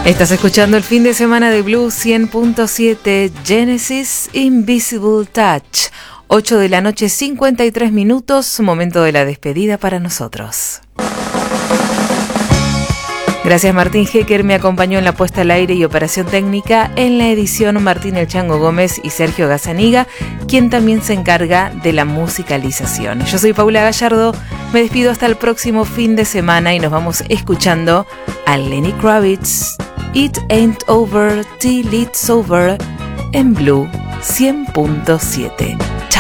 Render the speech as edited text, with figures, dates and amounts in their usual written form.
Estás escuchando el fin de semana de Blue 100.7, Genesis Invisible Touch. 8 de la noche, 53 minutos, momento de la despedida para nosotros. Gracias Martín Hecker, me acompañó en la puesta al aire y operación técnica. En la edición Martín El Chango Gómez y Sergio Gazzaniga, quien también se encarga de la musicalización. Yo soy Paula Gallardo, me despido hasta el próximo fin de semana y nos vamos escuchando a Lenny Kravitz. It Ain't Over Till It's Over en Blue 100.7.